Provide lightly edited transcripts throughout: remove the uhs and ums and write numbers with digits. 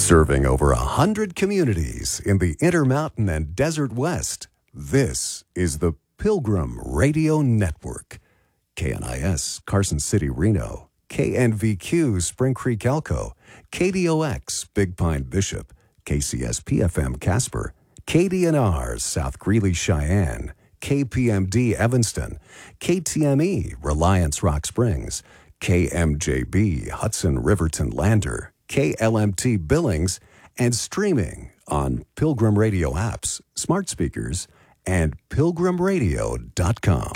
Serving over 100 communities in the Intermountain and Desert West, this is the Pilgrim Radio Network. KNIS, Carson City, Reno. KNVQ, Spring Creek, Elko. KDOX, Big Pine, Bishop. KCSP-FM, Casper. KDNR, South Greeley, Cheyenne. KPMD, Evanston. KTME, Reliance, Rock Springs. KMJB, Hudson, Riverton, Lander. KLMT, Billings, and streaming on Pilgrim Radio apps, smart speakers, and pilgrimradio.com.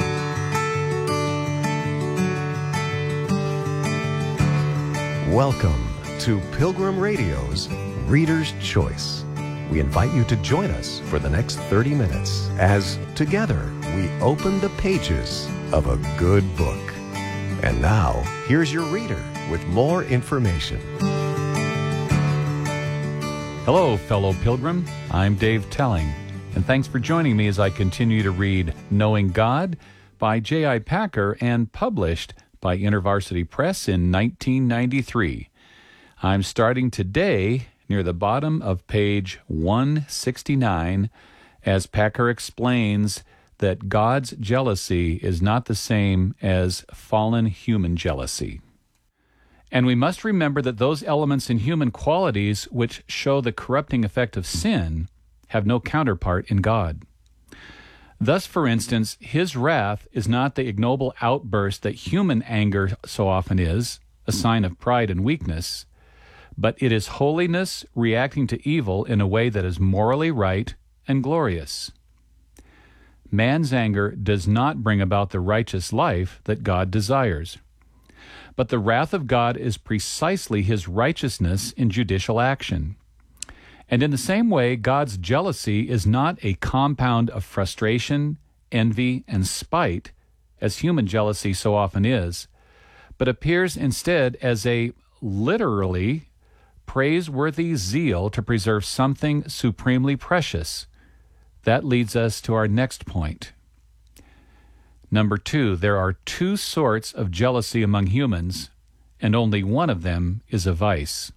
Welcome to Pilgrim Radio's Reader's Choice. We invite you to join us for the next 30 minutes as together we open the pages of a good book. And now, here's your reader with more information. Hello, fellow pilgrim. I'm Dave Telling, and thanks for joining me as I continue to read Knowing God by J.I. Packer and published by InterVarsity Press in 1993. I'm starting today near the bottom of page 169 as Packer explains that God's jealousy is not the same as fallen human jealousy. And we must remember that those elements in human qualities which show the corrupting effect of sin have no counterpart in God. Thus, for instance, his wrath is not the ignoble outburst that human anger so often is, a sign of pride and weakness, but it is holiness reacting to evil in a way that is morally right and glorious. Man's anger does not bring about the righteous life that God desires. But the wrath of God is precisely his righteousness in judicial action. And in the same way, God's jealousy is not a compound of frustration, envy, and spite, as human jealousy so often is, but appears instead as a literally praiseworthy zeal to preserve something supremely precious. That leads us to our next point. Number 2, there are two sorts of jealousy among humans, and only one of them is a vice.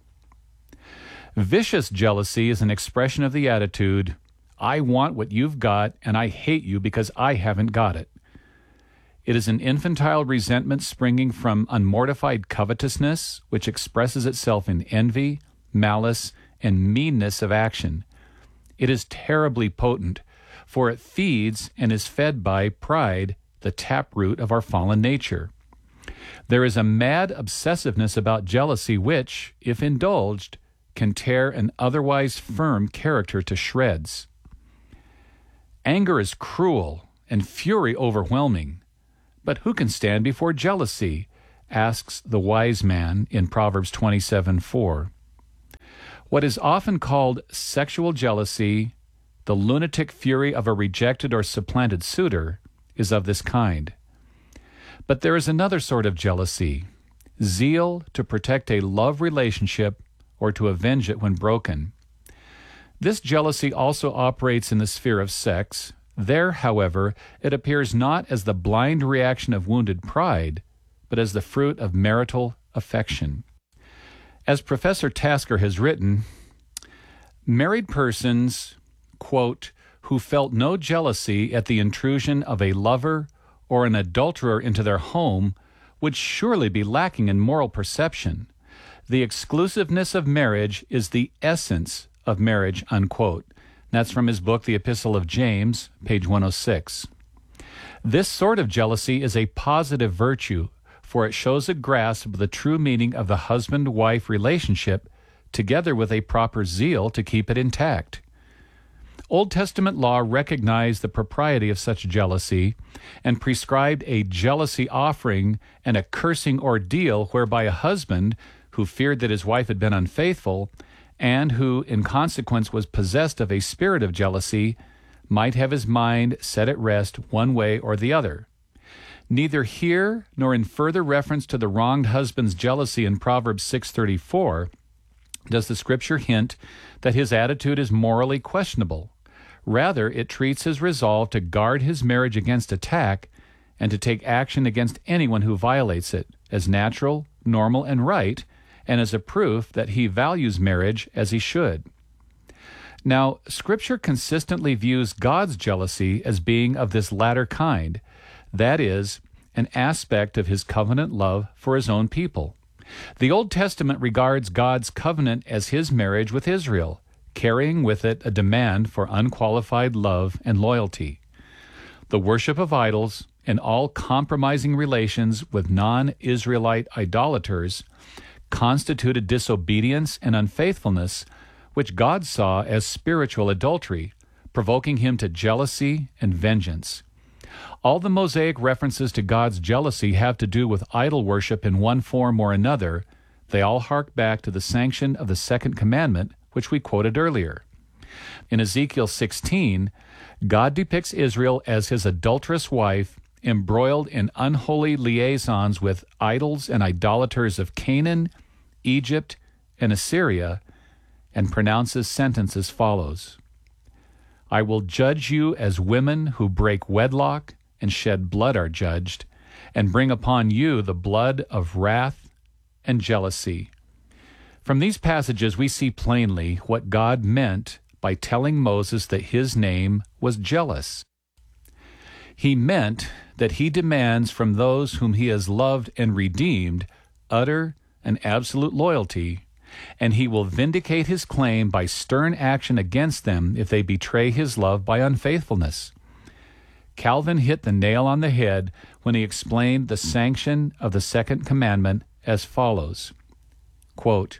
Vicious jealousy is an expression of the attitude, I want what you've got, and I hate you because I haven't got it. It is an infantile resentment springing from unmortified covetousness, which expresses itself in envy, malice, and meanness of action. It is terribly potent, for it feeds and is fed by pride, the taproot of our fallen nature. There is a mad obsessiveness about jealousy which, if indulged, can tear an otherwise firm character to shreds. Anger is cruel and fury overwhelming, but who can stand before jealousy? Asks the wise man in Proverbs 27:4. What is often called sexual jealousy, the lunatic fury of a rejected or supplanted suitor, is of this kind. But there is another sort of jealousy, zeal to protect a love relationship or to avenge it when broken. This jealousy also operates in the sphere of sex. There, however, it appears not as the blind reaction of wounded pride, but as the fruit of marital affection. As Professor Tasker has written, married persons, quote, who felt no jealousy at the intrusion of a lover or an adulterer into their home would surely be lacking in moral perception. The exclusiveness of marriage is the essence of marriage, unquote. That's from his book, The Epistle of James, page 106. This sort of jealousy is a positive virtue, for it shows a grasp of the true meaning of the husband-wife relationship, together with a proper zeal to keep it intact. Old Testament law recognized the propriety of such jealousy and prescribed a jealousy offering and a cursing ordeal whereby a husband who feared that his wife had been unfaithful and who, in consequence, was possessed of a spirit of jealousy, might have his mind set at rest one way or the other. Neither here nor in further reference to the wronged husband's jealousy in Proverbs 6:34 does the Scripture hint that his attitude is morally questionable. Rather, it treats his resolve to guard his marriage against attack and to take action against anyone who violates it as natural, normal, and right, and as a proof that he values marriage as he should. Now, Scripture consistently views God's jealousy as being of this latter kind, that is, an aspect of his covenant love for his own people. The Old Testament regards God's covenant as his marriage with Israel, carrying with it a demand for unqualified love and loyalty. The worship of idols and all compromising relations with non-Israelite idolaters constituted disobedience and unfaithfulness, which God saw as spiritual adultery, provoking him to jealousy and vengeance. All the Mosaic references to God's jealousy have to do with idol worship in one form or another. They all hark back to the sanction of the second commandment, which we quoted earlier. In Ezekiel 16, God depicts Israel as his adulterous wife, embroiled in unholy liaisons with idols and idolaters of Canaan, Egypt, and Assyria, and pronounces sentence as follows: I will judge you as women who break wedlock and shed blood are judged, and bring upon you the blood of wrath and jealousy. From these passages we see plainly what God meant by telling Moses that his name was jealous. He meant that he demands from those whom he has loved and redeemed utter and absolute loyalty, and he will vindicate his claim by stern action against them if they betray his love by unfaithfulness. Calvin hit the nail on the head when he explained the sanction of the second commandment as follows, quote,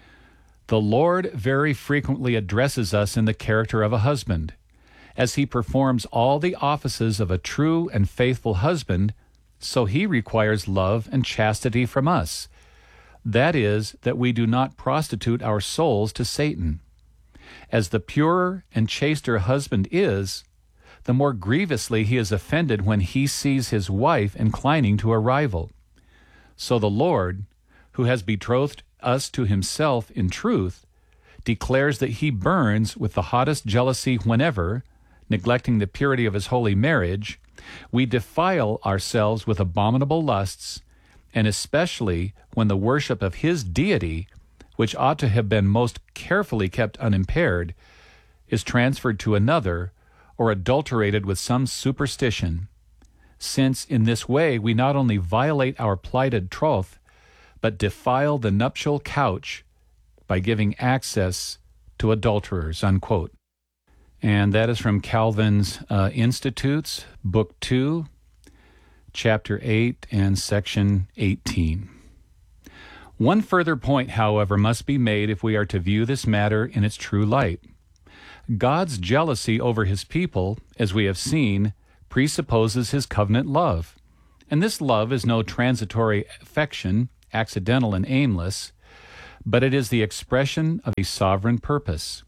The Lord very frequently addresses us in the character of a husband. As he performs all the offices of a true and faithful husband, so he requires love and chastity from us. That is, that we do not prostitute our souls to Satan. As the purer and chaster husband is, the more grievously he is offended when he sees his wife inclining to a rival. So the Lord, who has betrothed us to himself in truth, declares that he burns with the hottest jealousy whenever, neglecting the purity of his holy marriage, we defile ourselves with abominable lusts, and especially when the worship of his deity, which ought to have been most carefully kept unimpaired, is transferred to another or adulterated with some superstition, since in this way we not only violate our plighted troth, but defile the nuptial couch by giving access to adulterers, unquote. And that is from Calvin's Institutes, Book 2, Chapter 8 and Section 18. One further point, however, must be made if we are to view this matter in its true light. God's jealousy over his people, as we have seen, presupposes his covenant love. And this love is no transitory affection, accidental and aimless, but it is the expression of a sovereign purpose.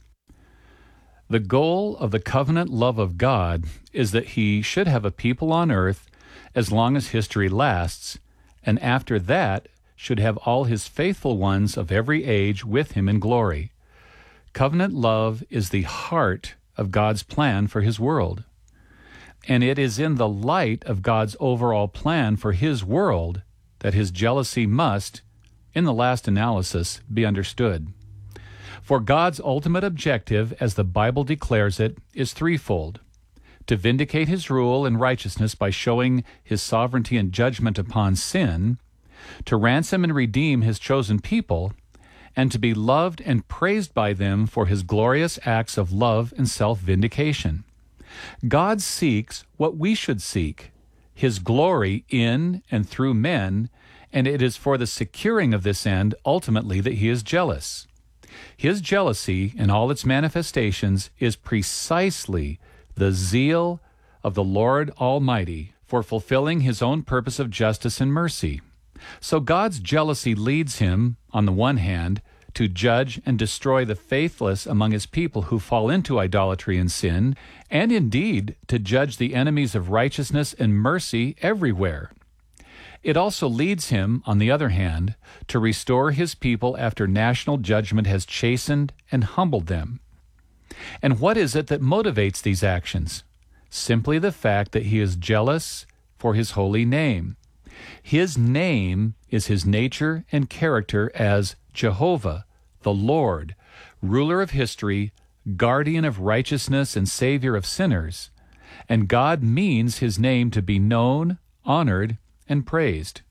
The goal of the covenant love of God is that he should have a people on earth as long as history lasts, and after that should have all his faithful ones of every age with him in glory. Covenant love is the heart of God's plan for his world. And it is in the light of God's overall plan for his world that his jealousy must, in the last analysis, be understood. For God's ultimate objective, as the Bible declares it, is threefold: to vindicate his rule and righteousness by showing his sovereignty and judgment upon sin, to ransom and redeem his chosen people, and to be loved and praised by them for his glorious acts of love and self-vindication. God seeks what we should seek, his glory in and through men, and it is for the securing of this end ultimately that he is jealous. His jealousy in all its manifestations is precisely the zeal of the Lord Almighty for fulfilling his own purpose of justice and mercy. So God's jealousy leads him, on the one hand, to judge and destroy the faithless among his people who fall into idolatry and sin, and indeed to judge the enemies of righteousness and mercy everywhere. It also leads him, on the other hand, to restore his people after national judgment has chastened and humbled them. And what is it that motivates these actions? Simply the fact that he is jealous for his holy name. His name is his nature and character as Jehovah, the Lord, ruler of history, guardian of righteousness and savior of sinners, and God means his name to be known, honored, and praised.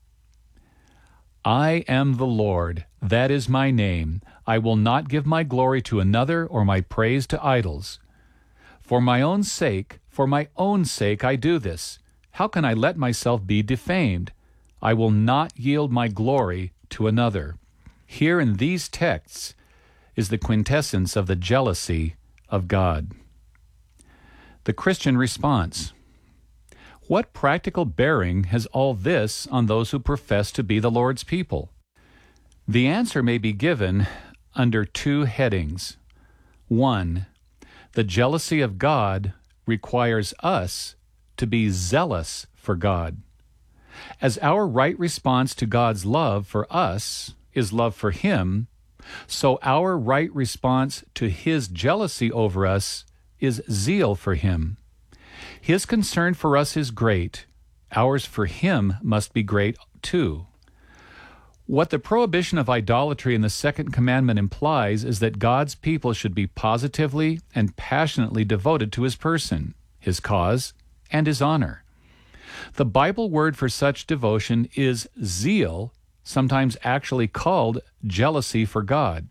I am the Lord, that is my name. I will not give my glory to another or my praise to idols. For my own sake I do this. How can I let myself be defamed? I will not yield my glory to another. Here in these texts is the quintessence of the jealousy of God. The Christian response. What practical bearing has all this on those who profess to be the Lord's people? The answer may be given under two headings. 1. The jealousy of God requires us to be zealous for God. As our right response to God's love for us is love for Him, so our right response to His jealousy over us is zeal for Him. His concern for us is great. Ours for Him must be great too. What the prohibition of idolatry in the second commandment implies is that God's people should be positively and passionately devoted to His person, His cause, and His honor. The Bible word for such devotion is zeal, sometimes actually called jealousy for God.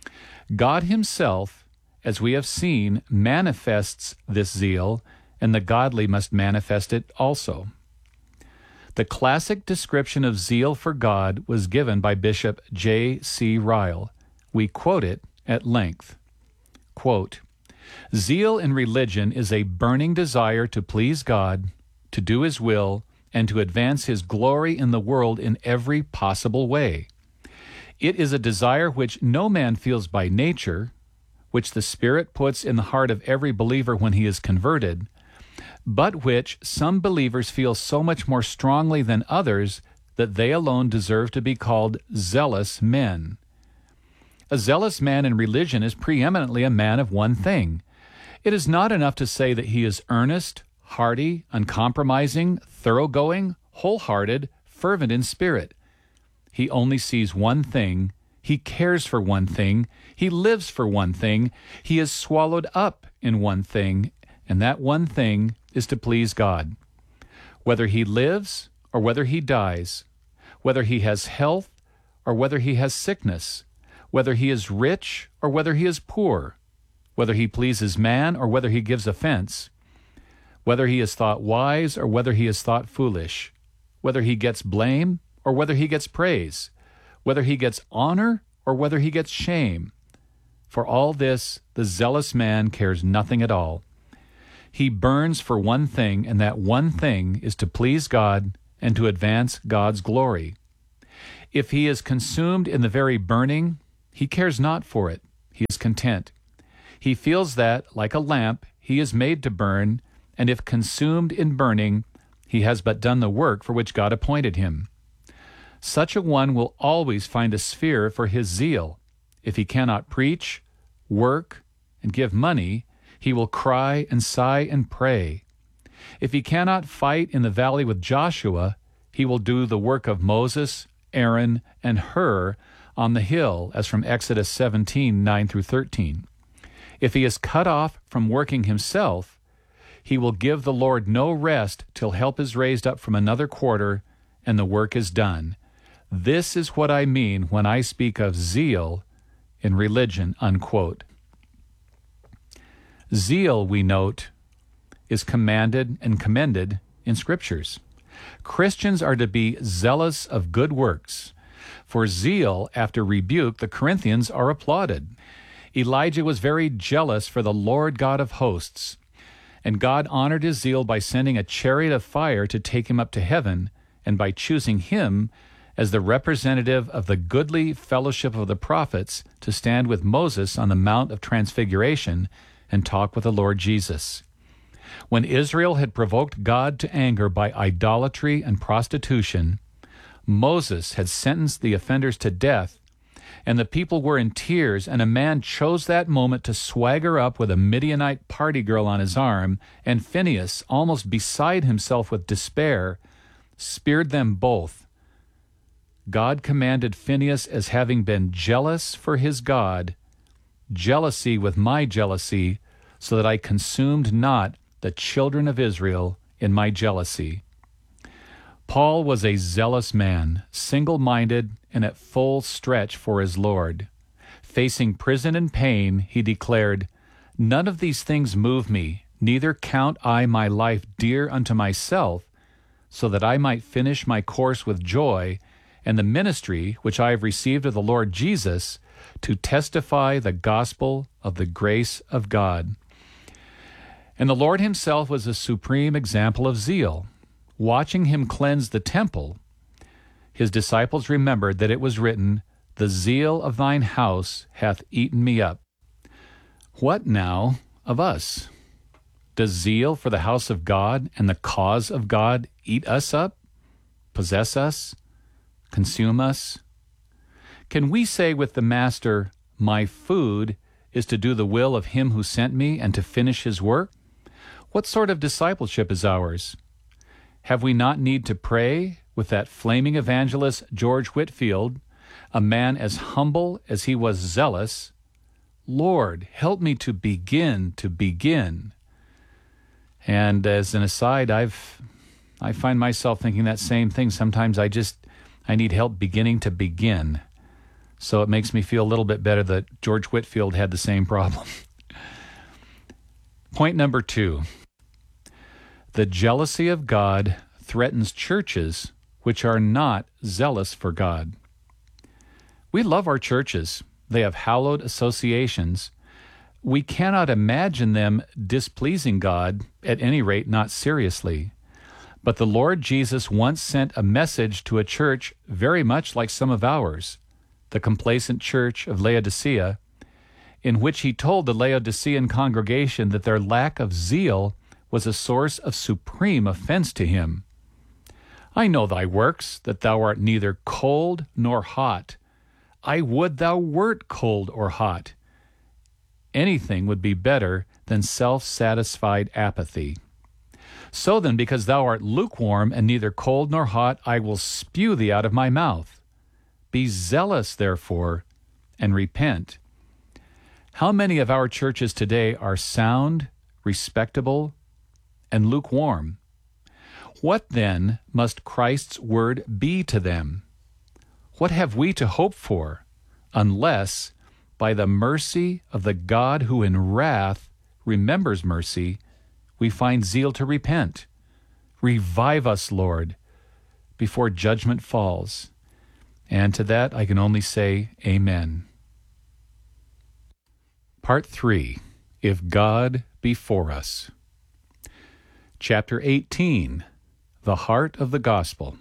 God Himself, as we have seen, manifests this zeal, and the godly must manifest it also. The classic description of zeal for God was given by Bishop J.C. Ryle. We quote it at length. Quote, "Zeal in religion is a burning desire to please God, to do His will, and to advance His glory in the world in every possible way. It is a desire which no man feels by nature, which the Spirit puts in the heart of every believer when he is converted, but which some believers feel so much more strongly than others that they alone deserve to be called zealous men. A zealous man in religion is preeminently a man of one thing. It is not enough to say that he is earnest, hearty, uncompromising, thoroughgoing, wholehearted, fervent in spirit. He only sees one thing, he cares for one thing, he lives for one thing, he is swallowed up in one thing, and that one thing is to please God. Whether he lives or whether he dies, whether he has health or whether he has sickness, whether he is rich or whether he is poor, whether he pleases man or whether he gives offense, whether he is thought wise or whether he is thought foolish, whether he gets blame or whether he gets praise, whether he gets honor or whether he gets shame. For all this, the zealous man cares nothing at all. He burns for one thing, and that one thing is to please God and to advance God's glory. If he is consumed in the very burning, he cares not for it. He is content. He feels that, like a lamp, he is made to burn, and if consumed in burning, he has but done the work for which God appointed him. Such a one will always find a sphere for his zeal. If he cannot preach, work, and give money, he will cry and sigh and pray. If he cannot fight in the valley with Joshua, he will do the work of Moses, Aaron, and Hur on the hill, as from Exodus 17, 9 through 13. If he is cut off from working himself, he will give the Lord no rest till help is raised up from another quarter and the work is done. This is what I mean when I speak of zeal in religion," unquote. Zeal, we note, is commanded and commended in Scriptures. Christians are to be zealous of good works. For zeal after rebuke, the Corinthians are applauded. Elijah was very jealous for the Lord God of hosts, and God honored his zeal by sending a chariot of fire to take him up to heaven, and by choosing him as the representative of the goodly fellowship of the prophets to stand with Moses on the Mount of Transfiguration and talk with the Lord Jesus. When Israel had provoked God to anger by idolatry and prostitution, Moses had sentenced the offenders to death, and the people were in tears, and a man chose that moment to swagger up with a Midianite party girl on his arm, and Phinehas, almost beside himself with despair, speared them both. God commanded Phinehas as having been jealous for his God, jealousy with my jealousy, so that I consumed not the children of Israel in my jealousy. Paul was a zealous man, single-minded and at full stretch for his Lord. Facing prison and pain, he declared, "None of these things move me, neither count I my life dear unto myself, so that I might finish my course with joy, and the ministry which I have received of the Lord Jesus, to testify the gospel of the grace of God." And the Lord himself was a supreme example of zeal. Watching him cleanse the temple, his disciples remembered that it was written, "The zeal of thine house hath eaten me up." What now of us? Does zeal for the house of God and the cause of God eat us up, possess us, consume us? Can we say with the Master, "My food is to do the will of him who sent me and to finish his work"? What sort of discipleship is ours? Have we not need to pray with that flaming evangelist George Whitefield, a man as humble as he was zealous, "Lord, help me to begin." And as an aside, I find myself thinking that same thing. Sometimes I need help beginning to begin. So it makes me feel a little bit better that George Whitefield had the same problem. Point number 2. The jealousy of God threatens churches which are not zealous for God. We love our churches. They have hallowed associations. We cannot imagine them displeasing God, at any rate not seriously. But the Lord Jesus once sent a message to a church very much like some of ours, the complacent church of Laodicea, in which he told the Laodicean congregation that their lack of zeal was a source of supreme offense to him. "I know thy works, that thou art neither cold nor hot. I would thou wert cold or hot." Anything would be better than self-satisfied apathy. "So then, because thou art lukewarm and neither cold nor hot, I will spew thee out of my mouth. Be zealous, therefore, and repent." How many of our churches today are sound, respectable, and lukewarm? What then must Christ's word be to them? What have we to hope for, unless, by the mercy of the God who in wrath remembers mercy, we find zeal to repent? Revive us, Lord, before judgment falls. And to that I can only say, Amen. Part 3. If God be for us. Chapter 18. The Heart of the Gospel.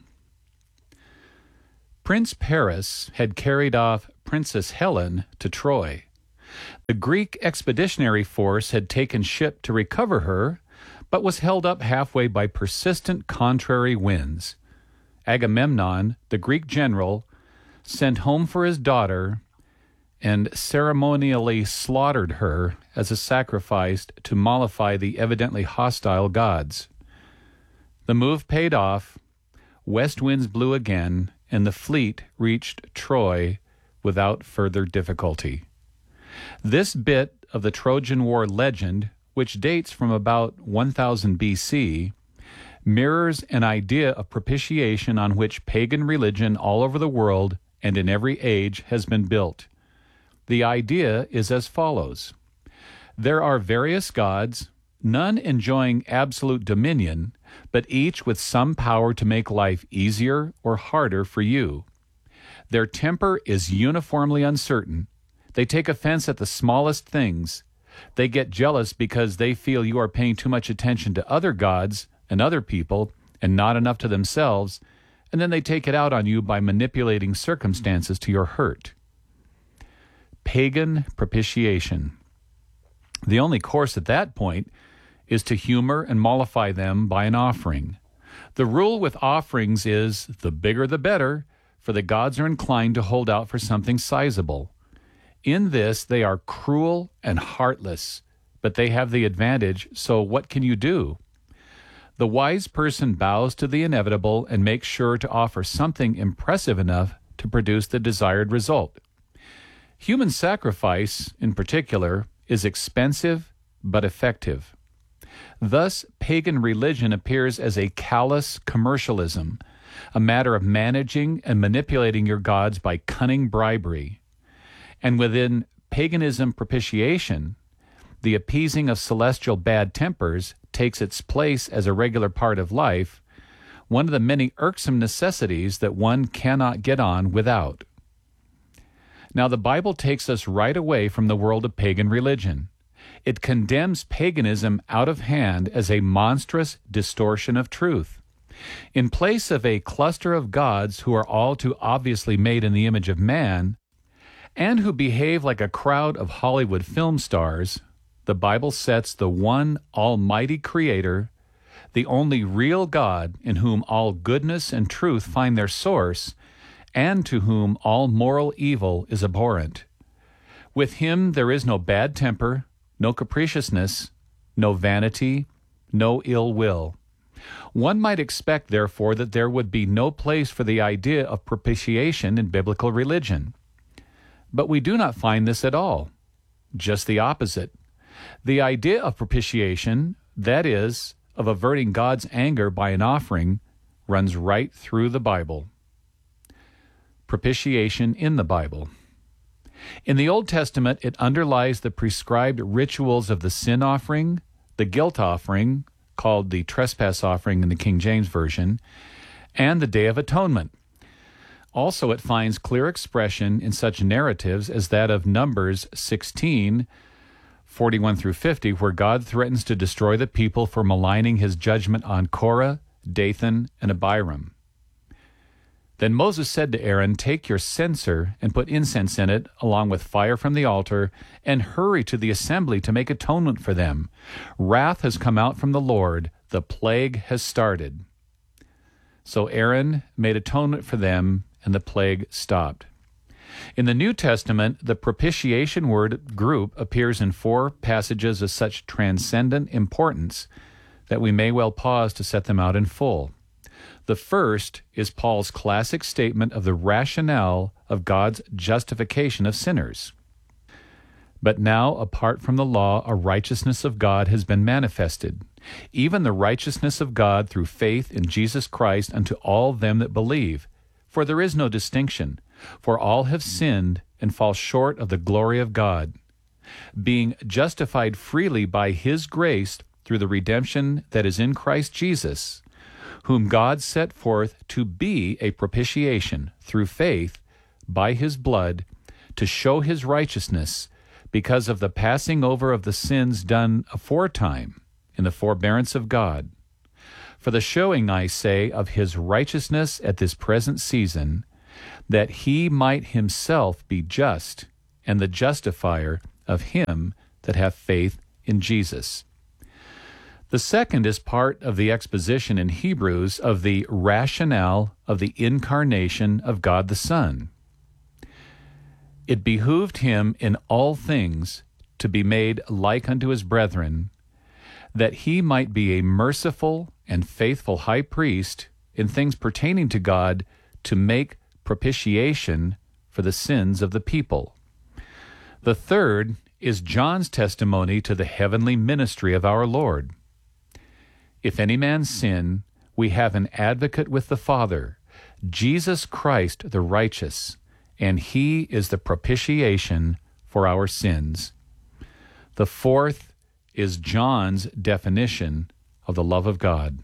Prince Paris had carried off Princess Helen to Troy. The Greek expeditionary force had taken ship to recover her, but was held up halfway by persistent contrary winds. Agamemnon, the Greek general, sent home for his daughter and ceremonially slaughtered her as a sacrifice to mollify the evidently hostile gods. The move paid off, west winds blew again, and the fleet reached Troy without further difficulty. This bit of the Trojan War legend, which dates from about 1000 BC, mirrors an idea of propitiation on which pagan religion all over the world and in every age has been built. The idea is as follows. There are various gods, none enjoying absolute dominion, but each with some power to make life easier or harder for you. Their temper is uniformly uncertain. They take offense at the smallest things. They get jealous because they feel you are paying too much attention to other gods and other people and not enough to themselves, and then they take it out on you by manipulating circumstances to your hurt. Pagan propitiation. The only course at that point is to humor and mollify them by an offering. The rule with offerings is the bigger the better, for the gods are inclined to hold out for something sizable. In this, they are cruel and heartless, but they have the advantage, so what can you do? The wise person bows to the inevitable and makes sure to offer something impressive enough to produce the desired result. Human sacrifice, in particular, is expensive but effective. Thus, pagan religion appears as a callous commercialism, a matter of managing and manipulating your gods by cunning bribery. And within paganism propitiation, the appeasing of celestial bad tempers takes its place as a regular part of life, one of the many irksome necessities that one cannot get on without. Now, the Bible takes us right away from the world of pagan religion. It condemns paganism out of hand as a monstrous distortion of truth. In place of a cluster of gods who are all too obviously made in the image of man, and who behave like a crowd of Hollywood film stars, the Bible sets the one almighty Creator, the only real God in whom all goodness and truth find their source, and to whom all moral evil is abhorrent. With him there is no bad temper, no capriciousness, no vanity, no ill will. One might expect, therefore, that there would be no place for the idea of propitiation in biblical religion. But we do not find this at all. Just the opposite. The idea of propitiation, that is, of averting God's anger by an offering, runs right through the Bible. Propitiation in the Bible. In the Old Testament, it underlies the prescribed rituals of the sin offering, the guilt offering, called the trespass offering in the King James Version, and the Day of Atonement. Also, it finds clear expression in such narratives as that of Numbers 16, 41 through 50, where God threatens to destroy the people for maligning his judgment on Korah, Dathan, and Abiram. Then Moses said to Aaron, "Take your censer and put incense in it, along with fire from the altar, and hurry to the assembly to make atonement for them. Wrath has come out from the Lord. The plague has started." So Aaron made atonement for them, and the plague stopped. In the New Testament, the propitiation word group appears in 4 passages of such transcendent importance that we may well pause to set them out in full. The first is Paul's classic statement of the rationale of God's justification of sinners. But now, apart from the law, a righteousness of God has been manifested, even the righteousness of God through faith in Jesus Christ unto all them that believe. For there is no distinction, for all have sinned and fall short of the glory of God, being justified freely by his grace through the redemption that is in Christ Jesus, whom God set forth to be a propitiation through faith by his blood, to show his righteousness, because of the passing over of the sins done aforetime in the forbearance of God. For the showing, I say, of his righteousness at this present season, that he might himself be just, and the justifier of him that hath faith in Jesus. The second is part of the exposition in Hebrews of the rationale of the incarnation of God the Son. It behooved him in all things to be made like unto his brethren, that he might be a merciful and faithful high priest in things pertaining to God, to make propitiation for the sins of the people. The third is John's testimony to the heavenly ministry of our Lord. If any man sin, we have an advocate with the Father, Jesus Christ the righteous, and he is the propitiation for our sins. The fourth is John's definition of the love of God.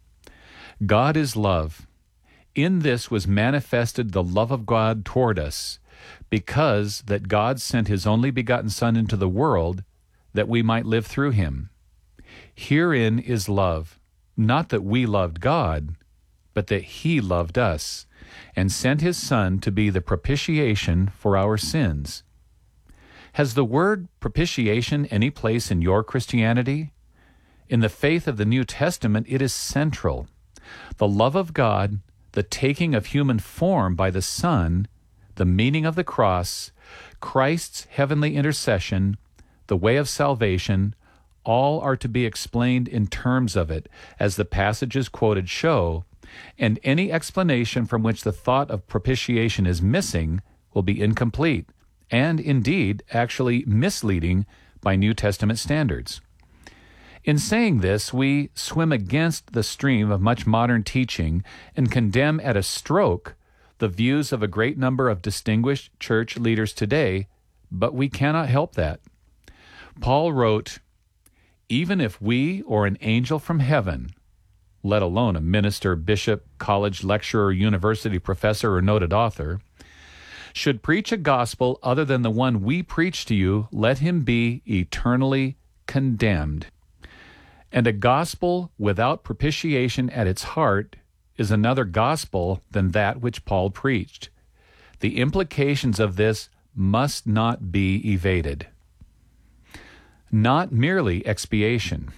God is love. In this was manifested the love of God toward us, because that God sent his only begotten Son into the world, that we might live through him. Herein is love, not that we loved God, but that he loved us, and sent his Son to be the propitiation for our sins. Has the word propitiation any place in your Christianity? In the faith of the New Testament, it is central. The love of God, the taking of human form by the Son, the meaning of the cross, Christ's heavenly intercession, the way of salvation, all are to be explained in terms of it, as the passages quoted show, and any explanation from which the thought of propitiation is missing will be incomplete and, indeed, actually misleading by New Testament standards. In saying this, we swim against the stream of much modern teaching and condemn at a stroke the views of a great number of distinguished church leaders today, but we cannot help that. Paul wrote, "Even if we or an angel from heaven, let alone a minister, bishop, college lecturer, university professor, or noted author, should preach a gospel other than the one we preach to you, let him be eternally condemned." And a gospel without propitiation at its heart is another gospel than that which Paul preached. The implications of this must not be evaded. Not merely expiation.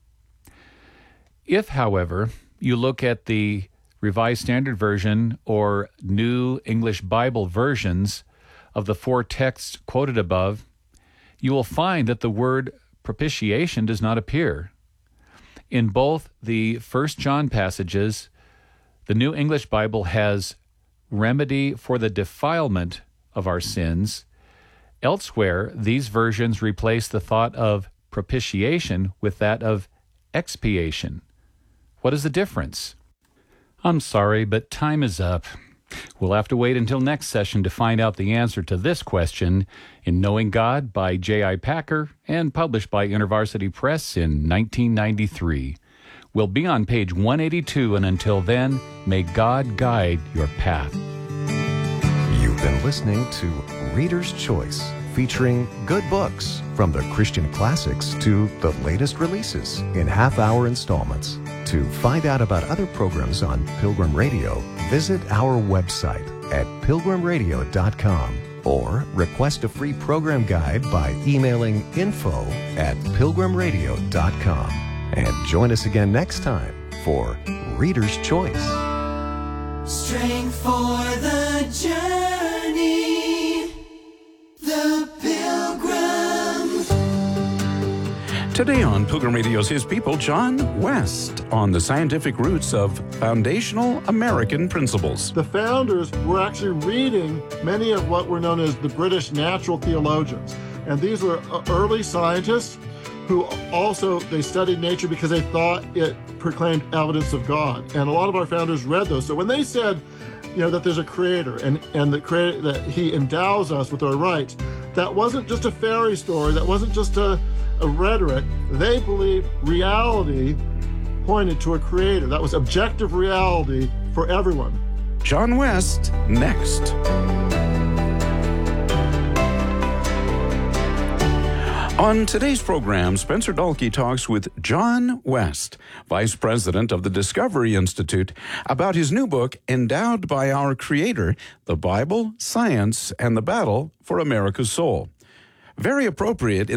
If, however, you look at the Revised Standard Version or New English Bible versions of the four texts quoted above, you will find that the word propitiation does not appear. In both the 1 John passages, the New English Bible has remedy for the defilement of our sins. Elsewhere, these versions replace the thought of propitiation with that of expiation. What is the difference? I'm sorry, but time is up. We'll have to wait until next session to find out the answer to this question in Knowing God by J.I. Packer and published by InterVarsity Press in 1993. We'll be on page 182, and until then, may God guide your path. You've been listening to Reader's Choice, featuring good books from the Christian classics to the latest releases in half-hour installments. To find out about other programs on Pilgrim Radio, visit our website at pilgrimradio.com or request a free program guide by emailing info@pilgrimradio.com. And join us again next time for Reader's Choice. Strength for the journey, the Pilgrim. Today on Pilgrim Radio's His People, John West on the scientific roots of foundational American principles. The founders were actually reading many of what were known as the British natural theologians. And these were early scientists who also, they studied nature because they thought it proclaimed evidence of God. And a lot of our founders read those. So when they said, that there's a creator and that he endows us with our rights, that wasn't just a fairy story, that wasn't just a rhetoric. They believed reality pointed to a creator. That was objective reality for everyone. John West, next. On today's program, Spencer Dahlke talks with John West, Vice President of the Discovery Institute, about his new book, Endowed by Our Creator, The Bible, Science, and the Battle for America's Soul. Very appropriate in